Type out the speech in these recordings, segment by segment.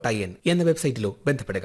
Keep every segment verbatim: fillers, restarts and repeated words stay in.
I N എന്ന വെബ്സൈറ്റിലോ ബന്ധപ്പെടുക.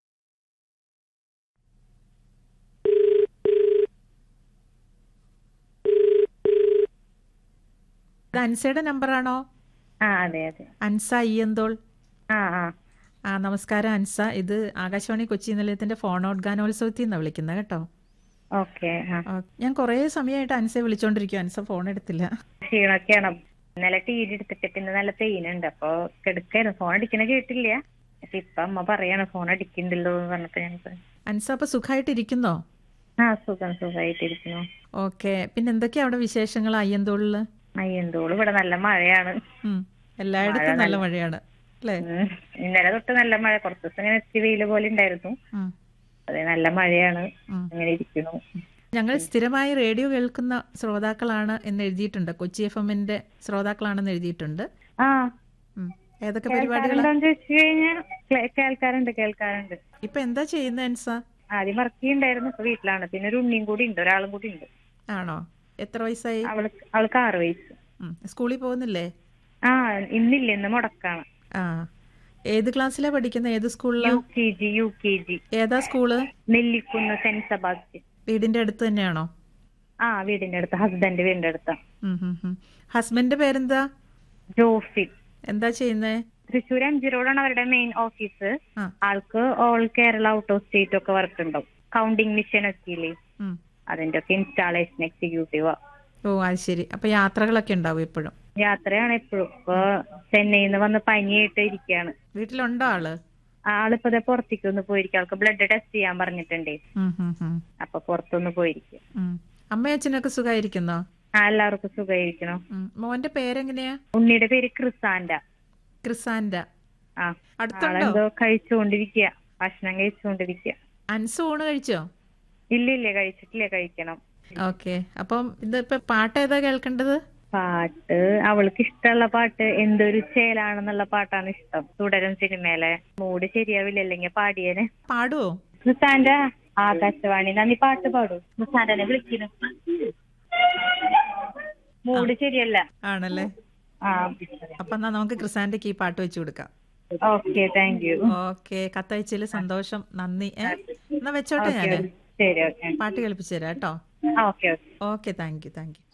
ഇത് അൻസയുടെ നമ്പറാണോ? ആ അതെ അതെ. അൻസ അയ്യന്തോൾ. ആ ആ ആ നമസ്കാരം അൻസ. ഇത് ആകാശവാണി കൊച്ചി നിലയത്തിന്റെ ഫോൺ ഔട്ട് ഗാനോത്സവത്തിൽ നിന്നാണ് വിളിക്കുന്നത് കേട്ടോ. ഓക്കെ. ആ ആ, ഞാൻ കുറേ സമയമായിട്ട് അൻസയെ വിളിച്ചോണ്ടിരിക്കും, അൻസ ഫോൺ എടുത്തില്ല. ക്ഷീണൊക്കെയാണ്. ഇന്നലെ ടി വി എടുത്തിട്ട് പിന്നെ നല്ല പെയിൻ ഉണ്ട്. അപ്പൊ കിടക്കായിരുന്നു. ഫോൺ അടിക്കണ കേട്ടില്ല. പക്ഷെ ഇപ്പൊ അമ്മ പറയാണ് ഫോൺ അടിക്കണ്ടല്ലോ എന്ന് പറഞ്ഞപ്പോ ഞാൻ അൻസ അപ്പൊ സുഖമായിട്ടിരിക്കുന്നോ? ആ സുഖം സുഖമായിട്ടിരിക്കുന്നു. ഓക്കെ. പിന്നെ എന്തൊക്കെയാ അവിടെ വിശേഷങ്ങൾ അയ്യന്തോളില്? അയ്യന്തോള് ഇവിടെ നല്ല മഴയാണ്. ഉം, എല്ലായിടത്തും നല്ല മഴയാണ് അല്ലേ? ഉം. ഇന്നലെ തൊട്ട് നല്ല മഴ. കുറച്ച് ദിവസം ഇങ്ങനെ എത്തി വെയില് പോലെ ഉണ്ടായിരുന്നു. ഉം, അതെ നല്ല മഴയാണ്. ഉം. അങ്ങനെ ഇരിക്കുന്നു. ഞങ്ങൾ സ്ഥിരമായി റേഡിയോ കേൾക്കുന്ന ശ്രോതാക്കളാണ് എന്ന് എഴുതിയിട്ടുണ്ട്. കൊച്ചി എഫ് എമ്മിന്റെ ശ്രോതാക്കളാണെന്ന് എഴുതിയിട്ടുണ്ട്. ആ ഉം. ഏതൊക്കെ പരിപാടികളാ? കേൾക്കാറുണ്ടോന്ന് ചോദിച്ചു കഴിഞ്ഞാൽ കേൾക്കാറുണ്ട് കേൾക്കാറുണ്ട്. ഇപ്പൊ എന്താ ചെയ്യുന്നത് അൻസ? ആദ്യം വർക്ക് ചെയ്യണ്ടായിരുന്നു. ഇപ്പൊ വീട്ടിലാണ്. പിന്നെ ഒരു ഉണ്ണിയും കൂടി ഉണ്ട്, ഒരാളും കൂടി ഉണ്ട്. ആണോ? എത്ര വയസ്സായി? അവൾക്ക് അവൾക്ക് ആറ് വയസ്സ്. ഉം. സ്കൂളിൽ പോകുന്നില്ലേ? ആ ഇന്നില്ല, ഇന്ന് മുടക്കാണ്. ആ, ഏത് ക്ലാസ്സിലാ പഠിക്കുന്നത്? ഏത് സ്കൂളിലാ? U K G U K G. ഏതാ സ്കൂള്? Nellikunnu saint Sebastian. വീടിന്റെ അടുത്ത് തന്നെയാണോ? ആ വീടിന്റെ അടുത്ത്, ഹസ്ബൻഡ് വീടിന്റെ അടുത്താ. ഹസ്ബൻഡിന്റെ പേരെന്താ? ജോഫിൻ. എന്താ ചെയ്യുന്നേ? തൃശ്ശൂർ എം ജി റോഡാണ് അവരുടെ മെയിൻ ഓഫീസ്. ആ. ആൾക്ക് all Kerala out of state ഒക്കെ വർക്ക് ഉണ്ടാവും. കൗണ്ടിങ് മിഷൻ ഒക്കെ ഇല്ലേ, ഉം. അതിന്റെ ഒക്കെ ഇൻസ്റ്റാളേഷൻ എക്സിക്യൂട്ടീവാ. ഓ അത് ശരി. അപ്പൊ യാത്രകളൊക്കെ ഉണ്ടാവും എപ്പോഴും? യാത്രയാണ് എപ്പോഴും. ഇപ്പൊ ചെന്നൈയിൽ നിന്ന് വന്ന് പനിയായിട്ട് ഇരിക്കുകയാണ്. വീട്ടിലുണ്ടോ ആള്? ആളിപ്പോ പുറത്തേക്ക് ഒന്ന് പോയിരിക്കും. ആൾക്ക് ബ്ലഡ് ടെസ്റ്റ് ചെയ്യാൻ പറഞ്ഞിട്ടുണ്ടേ. ഉം, ഉം, ഉം. അപ്പൊ പുറത്തൊന്ന് പോയിരിക്കും. ഉം. അമ്മയും അച്ഛനൊക്കെ സുഖമായിരിക്കുന്നോ? ആ എല്ലാവർക്കും സുഖമായിരിക്കണോ. ഉം. മോന്റെ പേരെങ്ങനെയാ? ഉണ്ണിയുടെ പേര് ക്രിസാൻഡ. ക്രിസാൻഡ. ആ അടുത്തുണ്ടോ? ആളെന്തോ കഴിച്ചുകൊണ്ടിരിക്കുക, ഭക്ഷണം കഴിച്ചുകൊണ്ടിരിക്കുക. അൻസ ഊണ് കഴിച്ചോ? ഇല്ല ഇല്ല കഴിച്ചിട്ടില്ല, കഴിക്കണം. ഓക്കെ. അപ്പം ഇതിപ്പോ പാട്ട് ഏതാ കേൾക്കേണ്ടത്? പാട്ട് അവൾക്ക് ഇഷ്ടമുള്ള പാട്ട് എന്തൊരു ചേലാണെന്നുള്ള പാട്ടാണ് ഇഷ്ടം. തുടരും സിനിമയിലെ. മൂഡ് ശരിയാവില്ല അല്ലെങ്കിൽ പാടിയേനെ. പാടുവോ? ക്രിസാൻഡ ആകാശവാണി നന്ദി പാട്ട് പാടൂ. ക്രിസാൻഡനെ വിളിക്കുന്നു. മൂഡ് ശരിയല്ല. ആണല്ലേ? ആ അപ്പൊ എന്നാ നമുക്ക് ക്രിസാൻഡയ്ക്ക് ഈ പാട്ട് വെച്ചു കൊടുക്കാം. Okay thank you. ഓക്കെ. കത്തയച്ചതിൽ സന്തോഷം, നന്ദി. ഏ എന്നാ വെച്ചോട്ടെ ഞാന്. ശരി ഓക്കെ. പാട്ട് കേൾപ്പിച്ചു തരാം കേട്ടോ. Okay okay. Okay, thank you thank you.